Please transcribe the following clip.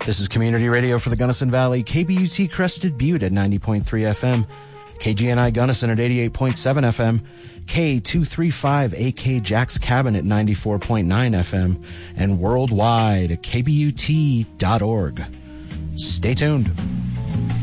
This is Community Radio for the Gunnison Valley, KBUT Crested Butte at 90.3 FM, KGNI Gunnison at 88.7 FM, K235 AK Jack's Cabin at 94.9 FM, and worldwide at kbut.org. Stay tuned.